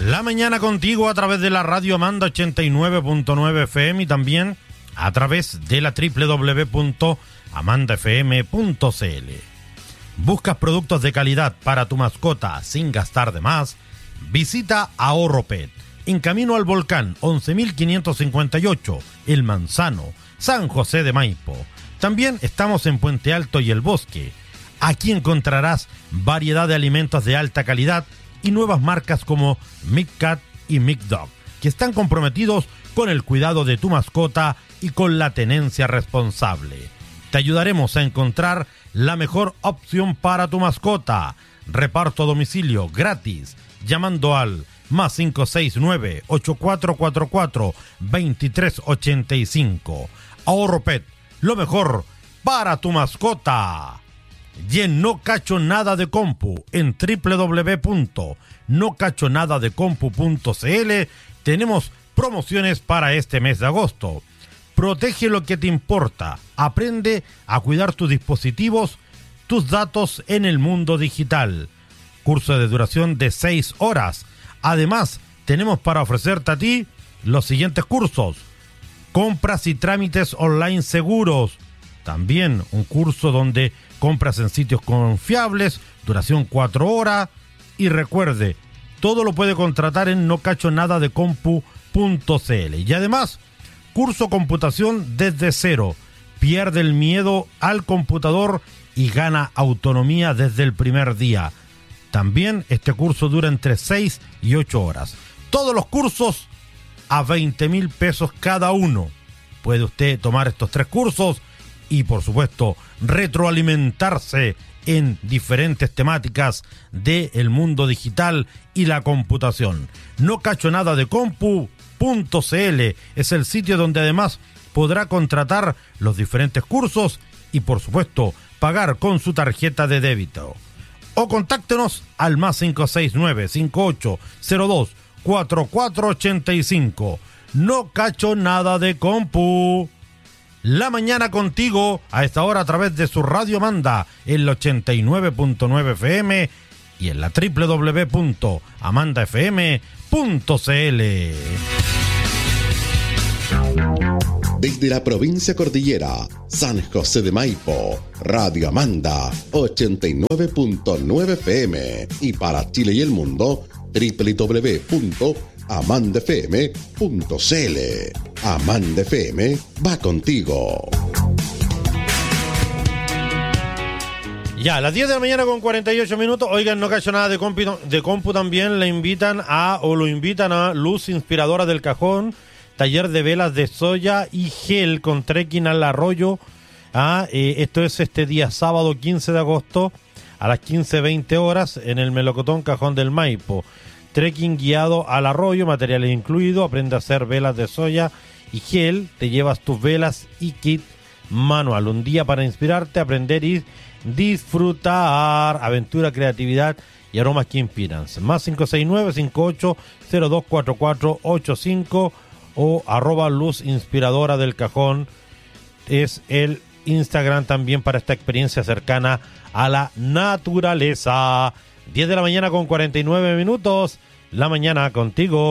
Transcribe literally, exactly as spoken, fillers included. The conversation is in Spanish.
La mañana contigo a través de la radio Amanda ochenta y nueve punto nueve F M y también a través de la doble u doble u doble u punto amanda f m punto c l. ¿Buscas productos de calidad para tu mascota sin gastar de más? Visita Ahorro Pet, en camino al Volcán, once mil quinientos cincuenta y ocho, El Manzano, San José de Maipo. También estamos en Puente Alto y El Bosque. Aquí encontrarás variedad de alimentos de alta calidad y nuevas marcas como McCat y McDog, que están comprometidos con el cuidado de tu mascota y con la tenencia responsable. Te ayudaremos a encontrar la mejor opción para tu mascota. Reparto a domicilio gratis, llamando al más cinco seis nueve, ocho cuatro cuatro cuatro, dos tres ocho cinco. Ahorro Pet, lo mejor para tu mascota. Y en No Cacho Nada de Compu, en doble u doble u doble u punto no cacho nada de compu punto c l, tenemos promociones para este mes de agosto. Protege lo que te importa. Aprende a cuidar tus dispositivos, tus datos en el mundo digital. Curso de duración de seis horas. Además, tenemos para ofrecerte a ti los siguientes cursos: compras y trámites online seguros. También un curso donde compras en sitios confiables, duración cuatro horas. Y recuerde, todo lo puede contratar en no cacho nada de compu punto c l. Y además, curso computación desde cero. Pierde el miedo al computador y gana autonomía desde el primer día. También este curso dura entre seis y ocho horas. Todos los cursos a veinte mil pesos cada uno. Puede usted tomar estos tres cursos y, por supuesto, retroalimentarse en diferentes temáticas del mundo digital y la computación. No cacho nada de compu punto c l es el sitio donde además podrá contratar los diferentes cursos y, por supuesto, pagar con su tarjeta de débito. O contáctenos al más cinco seis nueve, cinco ocho cero dos, cuatro cuatro ocho cinco. No cacho nada de compu. La mañana contigo a esta hora a través de su radio Amanda en la ochenta y nueve punto nueve F M y en la doble u doble u doble u punto amanda f m punto c l. Desde la provincia cordillera, San José de Maipo, Radio Amanda ochenta y nueve punto nueve F M y para Chile y el mundo, doble u doble u doble u punto amanda f m punto c l. Amanda F M va contigo. Ya, a las diez de la mañana con cuarenta y ocho minutos. Oigan, no cacho nada de compu, de compu también le invitan a, o lo invitan a Luz Inspiradora del Cajón, taller de velas de soya y gel con trekking al arroyo. Ah, eh, esto es este día sábado quince de agosto a las quince veinte horas en el Melocotón Cajón del Maipo. Trekking guiado al arroyo, materiales incluidos, aprende a hacer velas de soya y gel, te llevas tus velas y kit manual. Un día para inspirarte, aprender y disfrutar. Aventura, creatividad y aromas que inspiran. Más cinco seis nueve, cinco ocho cero dos, cuatro cuatro ocho cinco o arroba Luz Inspiradora del Cajón es el Instagram también para esta experiencia cercana a la naturaleza. diez de la mañana con cuarenta y nueve minutos. La mañana contigo.